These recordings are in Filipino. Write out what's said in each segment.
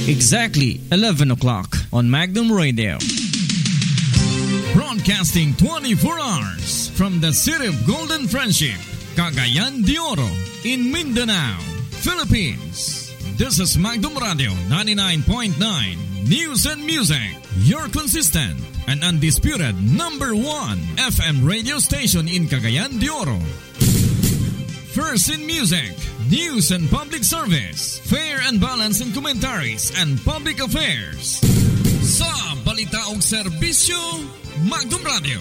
Exactly 11 o'clock on Magnum Radio. Broadcasting 24 hours from the city of Golden Friendship, Cagayan de Oro, in Mindanao, Philippines. This is Magnum Radio 99.9 News and Music, your consistent and undisputed number 1 FM radio station in Cagayan de Oro. First in music, news and public service, fair and balanced in commentaries and public affairs. Sa balita o serbisyo, Magnum Radio.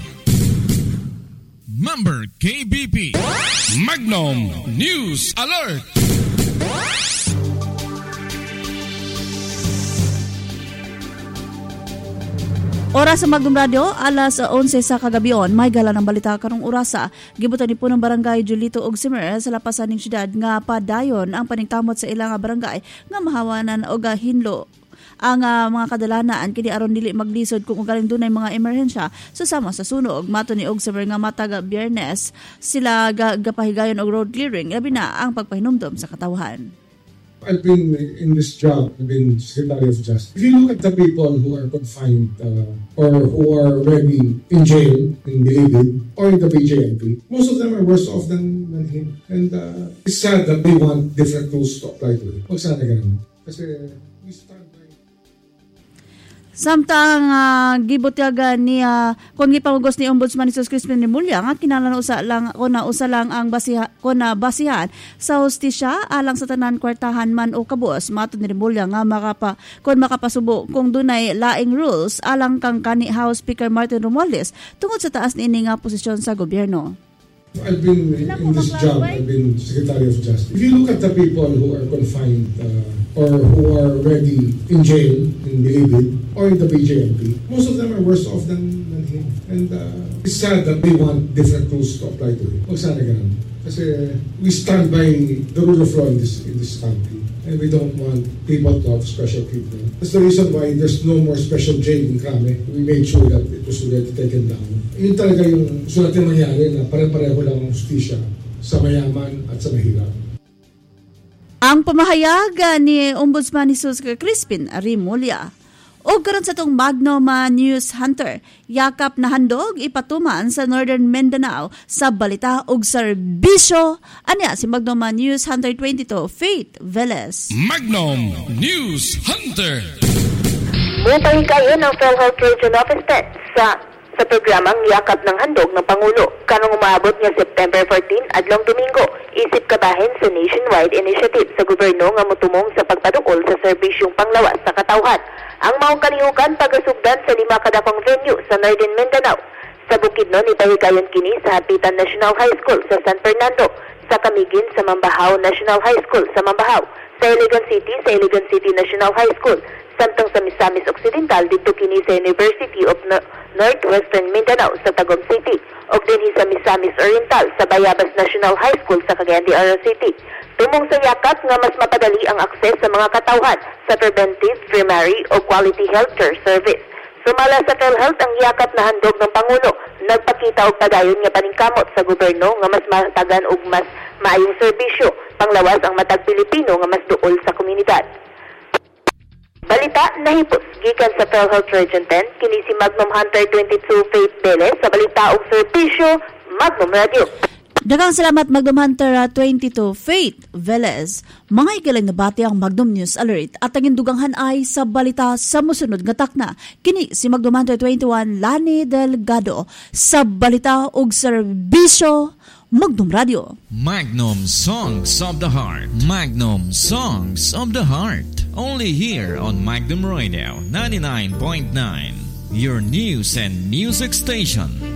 Member KBP. Magnum News Alert. Oras sa Magnum Radio, alas 11 sa kagabion. May gala ng balita karong orasa. Gibutan ni po ng barangay Julito og Simer sa lapasan ng syudad nga padayon ang paningkamot sa ilang barangay nga mahawanan og hinlo. Ang mga kadalanaan kini aron dili maglisod kung ugaling dunay mga emerhensya susama sa sunog. Mato ni og Simer nga matag Biyernes sila gapahigayon og road clearing labi na ang pagpahinumdom sa katawhan. I've been in this job, I've been Secretary of Justice. If you look at the people who are confined or who are already in jail, in Bilibid, or in the BJMP, most of them are worse off than him. And it's sad that they want different rules to apply to it. Huwag sana ganun. Kasi we start by... Samtang gibutyagan ni kon gipamugos ni Ombudsman Jesus Crispin Remulla nga kinahanglan usa lang ang basihan sa hustisya alang sa tanan kwartahan man o kabus. Matud ni Remulla nga makapasubo kung dunay laing rules alang kang kani House Speaker Martin Romualdez tungod sa taas niini nga posisyon sa gobyerno. I've been in this job, I've been Secretary of Justice. If you look at the people who are confined or who are already in jail, in Bilibid, or in the BJMP, most of them are worse off than him. And it's sad that they want different rules to apply to it. Huwag sana ganun. Kasi we stand by the rule of law in this country. And we don't want people to have special treatment. That's the reason why there's no more special jail in Krame. We made sure that it was already taken down. Yun talaga yung gusto natin mangyari na pare-pareho lang ang hustisya sa mayaman at sa mahirap. Ang pamahayag ni Ombudsman Jesus Crispin Remulla. O karon sa itong Magnum News Hunter, yakap na handog ipatuman sa Northern Mindanao sa balita ug serbisyo. Anya si Magnum News Hunter 22, Faith Velez. Magnum News Hunter. Mutang kayo ng PhilHealth Region Office sa programang Yakap ng Handog ng Pangulo. Kanong umabot nga September 14 adlong Domingo, isip kabahin sa nationwide initiative sa gobyerno nga mutumong sa pagpadukol sa serbisyong panglawas sa katawhan. Ang maong kalihukan pagasugdan sa 5 kadakong venue sa Northern Mindanao. Sa Bukidnon, ipahigayon kini sa Hapitan National High School sa San Fernando, sa Camiguin sa Mambahaw National High School sa Mambahaw, sa Iligan City National High School, samtang sa Misamis Occidental dito kini sa University of Northwestern Mindanao sa Tagum City, o dinhi sa Misamis Oriental sa Bayabas National High School sa Cagayan de Oro City. Tumong sa yakap nga mas mapadali ang akses sa mga katawhan sa preventive, primary o quality healthcare service. Sumala sa PhilHealth ang yakap na handog ng Pangulo, nagpakita og padayon nga paningkamot sa gobyerno nga mas matagan og mas maayong serbisyo, panglawas ang matag Pilipino nga mas duol sa komunidad. Balita nahipos gikan sa PhilHealth Region 10, kini si Magnum Hunter 22 Faith Velez sa balita og serbisyo, Magnum Radio. Daghang salamat Magnum Hunter 22 Faith Velez. Mga igalang nabati ang Magnum News Alert at ang induganghan ay sa balita sa musunod nga takna. Kini si Magnum Hunter 21 Lani Delgado sa balita og serbisyo, Magnum Radio. Magnum Songs of the Heart. Magnum Songs of the Heart. Only here on Magnum Radio 99.9. Your news and music station.